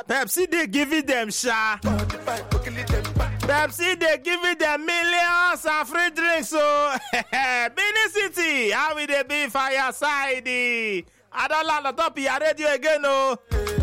Pepsi they giving them sha. Pepsi they giving them millions of free drinks. So Benin City, how will they be fireside? I don't land on top of your radio again, no.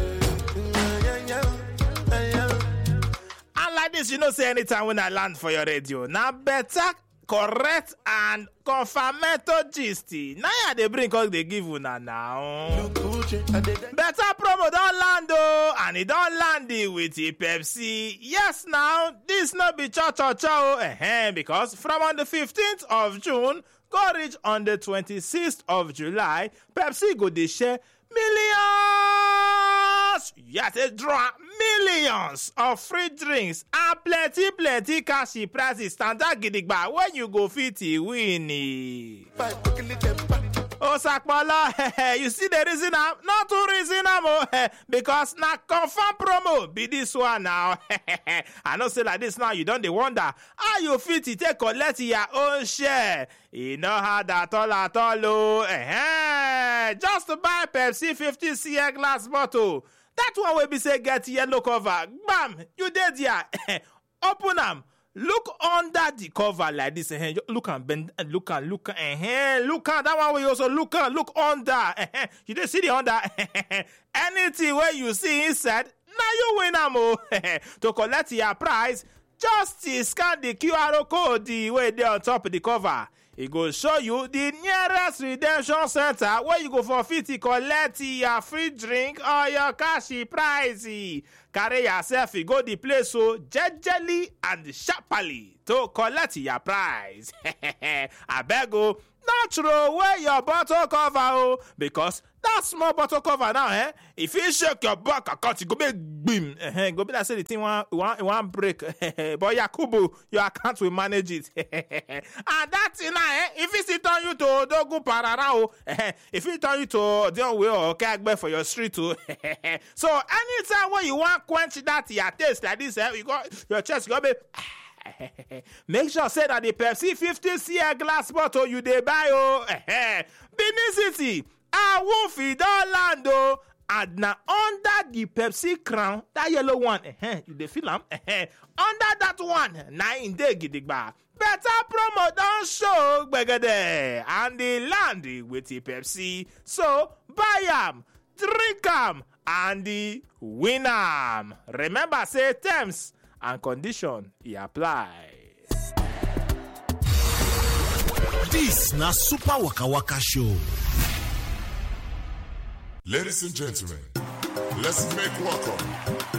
And like this, you know, say anytime when I land for your radio, now better, correct, and confirmato gist. Now they bring us they give you now. Better promo don't land oh, and it don't land it with the Pepsi. Yes, now this not be cha because from on the 15th of June go reach on the 26th of July, Pepsi go dey share millions. Yes, they draw millions of free drinks and plenty cashy prizes standard gidigba when you go fit win. Oh, Sakpala, you see the reason I'm not too reason because now confirm promo be this one now. I know say like this now, you don't dey wonder how you fit to take collect your own share. You know how that all at all. Just to buy Pepsi 50cl glass bottle. That one will be say get yellow cover. Bam, you did ya. Open them. Look under the cover like this. Look and bend. Look and look that one will also look under. You don't see the under. Anything where you see inside, now you win am. To collect your prize, just scan the QR code the way there on top of the cover. It go show you the nearest redemption center where you go for 50 collect your free drink or your cashy prize. Carry yourself, you go the place so jejely and sharply to collect your prize. I beg you, not throw away your bottle cover because that small bottle cover now, if you shake your back account, it go be boom. Go be that say the thing one break. But Yakubu, your account will manage it. And that thing now, if it still turn you to Dogu Pararao, if it turn you to Dion Way or Kagbe for your street too. So anytime when you want quench that your taste like this, you got your chest go be. Make sure say that the Pepsi 50cl glass bottle you dey buy Benin City, Wolfie don land and now under the Pepsi crown, that yellow one, you dey feel am? Under that one, na in dey gidigba. Better promo don show gbegede and the land with the Pepsi. So buy am, drink am, and the win am. Remember say terms and condition he apply. This na Super Waka Waka Show. Ladies and gentlemen, let's make welcome